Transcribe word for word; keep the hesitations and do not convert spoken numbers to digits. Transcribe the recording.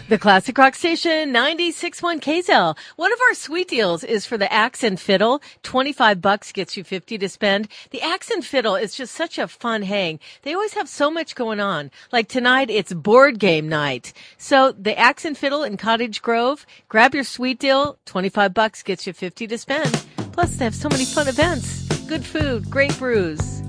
The Classic Rock Station, ninety-six point one K-Zel. One of our sweet deals is for the Axe and Fiddle. twenty-five bucks gets you fifty to spend. The Axe and Fiddle is just such a fun hang. They always have so much going on. Like tonight, it's board game night. So the Axe and Fiddle in Cottage Grove, grab your sweet deal. twenty-five bucks gets you fifty to spend. Plus, they have so many fun events. Good food, great brews.